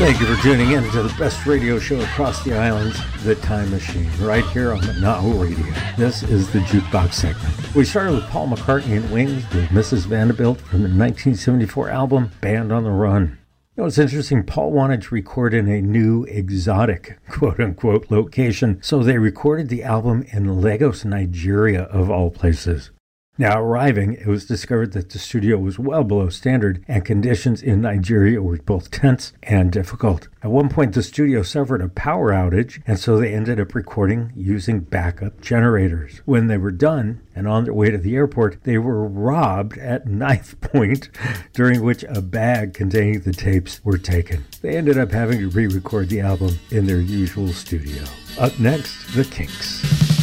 Thank you for tuning in to the best radio show across the islands, The Time Machine, right here on Manaho Radio. This is the Jukebox segment. We started with Paul McCartney and Wings with Mrs. Vanderbilt from the 1974 album Band on the Run. You know, it's interesting, Paul wanted to record in a new exotic, quote-unquote, location, so they recorded the album in Lagos, Nigeria, of all places. Now, arriving, it was discovered that the studio was well below standard, and conditions in Nigeria were both tense and difficult. At one point, the studio suffered a power outage, and so they ended up recording using backup generators. When they were done, and on their way to the airport, they were robbed at knife point, during which a bag containing the tapes were taken. They ended up having to re-record the album in their usual studio. Up next, The Kinks.